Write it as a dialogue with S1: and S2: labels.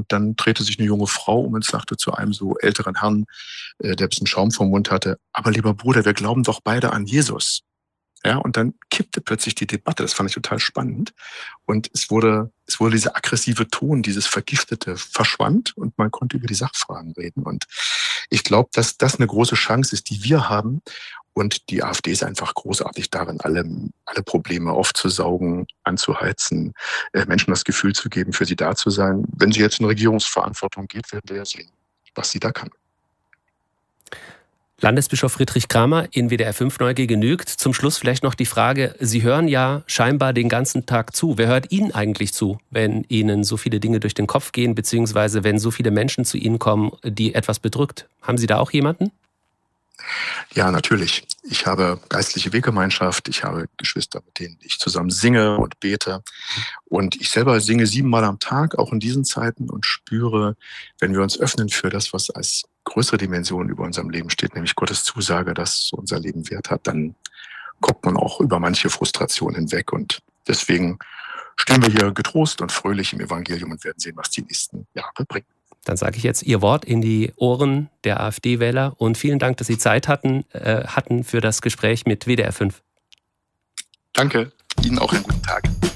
S1: Und dann drehte sich eine junge Frau um und sagte zu einem so älteren Herrn, der ein bisschen Schaum vom Mund hatte, aber lieber Bruder, wir glauben doch beide an Jesus. Ja, und dann kippte plötzlich die Debatte. Das fand ich total spannend. Und es wurde dieser aggressive Ton, dieses Vergiftete verschwand und man konnte über die Sachfragen reden. Und ich glaube, dass das eine große Chance ist, die wir haben. Und die AfD ist einfach großartig darin, alle Probleme aufzusaugen, anzuheizen, Menschen das Gefühl zu geben, für sie da zu sein. Wenn sie jetzt in Regierungsverantwortung geht, werden wir ja sehen, was sie da kann.
S2: Landesbischof Friedrich Kramer in WDR 5 Neugier genügt. Zum Schluss vielleicht noch die Frage, Sie hören ja scheinbar den ganzen Tag zu. Wer hört Ihnen eigentlich zu, wenn Ihnen so viele Dinge durch den Kopf gehen, beziehungsweise wenn so viele Menschen zu Ihnen kommen, die etwas bedrückt? Haben Sie da auch jemanden?
S1: Ja, natürlich. Ich habe geistliche Weggemeinschaft, ich habe Geschwister, mit denen ich zusammen singe und bete. Und ich selber singe 7-mal am Tag, auch in diesen Zeiten, und spüre, wenn wir uns öffnen für das, was als größere Dimension über unserem Leben steht, nämlich Gottes Zusage, dass unser Leben Wert hat, dann kommt man auch über manche Frustration hinweg. Und deswegen stehen wir hier getrost und fröhlich im Evangelium und werden sehen, was die nächsten Jahre bringen.
S2: Dann sage ich jetzt Ihr Wort in die Ohren der AfD-Wähler und vielen Dank, dass Sie Zeit hatten für das Gespräch mit WDR 5.
S1: Danke, Ihnen auch einen guten Tag.